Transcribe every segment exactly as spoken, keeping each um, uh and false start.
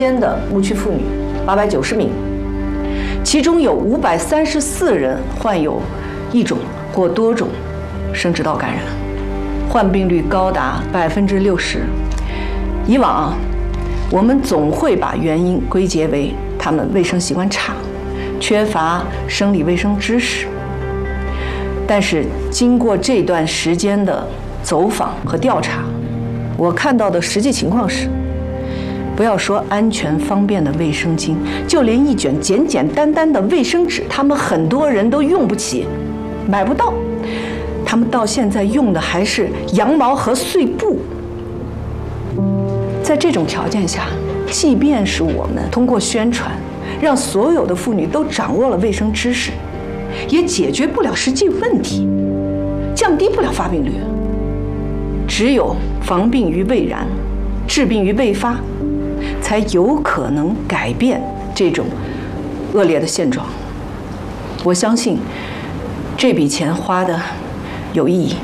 间的牧区妇女八百九十名，其中有五百三十四人患有一种或多种生殖道感染，患病率高达百分之六十。以往啊，我们总会把原因归结为他们卫生习惯差，缺乏生理卫生知识。但是经过这段时间的走访和调查，我看到的实际情况是，不要说安全方便的卫生巾，就连一卷简简单单的卫生纸，他们很多人都用不起，买不到。他们到现在用的还是羊毛和碎布。在这种条件下，即便是我们通过宣传，让所有的妇女都掌握了卫生知识，也解决不了实际问题，降低不了发病率。只有防病于未然，治病于未发，才有可能改变这种恶劣的现状。我相信这笔钱花的有意义。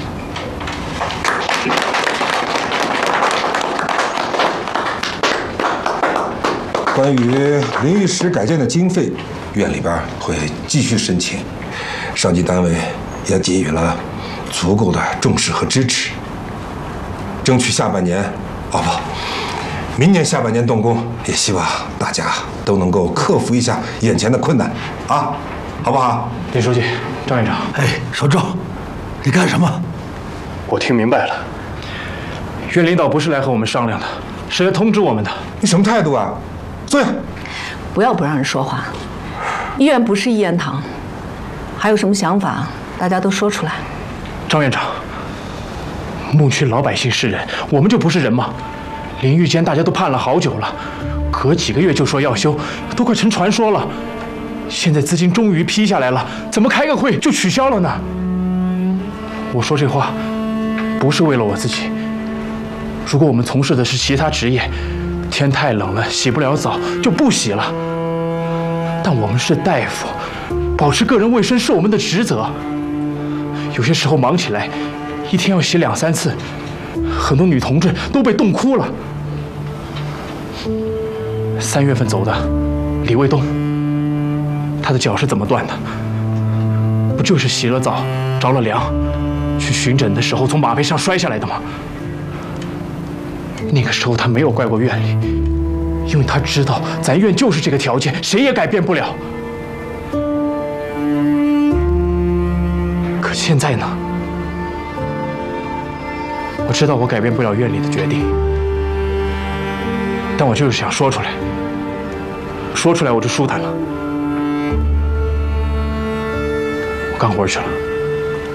关于淋浴室改建的经费，院里边会继续申请，上级单位也给予了足够的重视和支持，争取下半年，哦不，明年下半年动工，也希望大家都能够克服一下眼前的困难，啊，好不好？ 林书记，张院长， 哎，少正，你干什么？ 我听明白了，院领导不是来和我们商量的，是来通知我们的。 你什么态度啊？坐下。 不要不让人说话。医院不是一言堂，还有什么想法，大家都说出来。 张院长，牧区老百姓是人，我们就不是人吗？淋浴间大家都盼了好久了，隔几个月就说要修，都快成传说了。现在资金终于批下来了，怎么开个会就取消了呢？我说这话不是为了我自己。如果我们从事的是其他职业，天太冷了洗不了澡就不洗了。但我们是大夫，保持个人卫生是我们的职责。有些时候忙起来，一天要洗两三次，很多女同志都被冻哭了。三月份走的李卫东，他的脚是怎么断的？不就是洗了澡着了凉，去巡诊的时候从马背上摔下来的吗？那个时候他没有怪过院里，因为他知道咱院就是这个条件，谁也改变不了。可现在呢？我知道我改变不了院里的决定，但我就是想说出来，说出来我就舒坦了。我干活去了。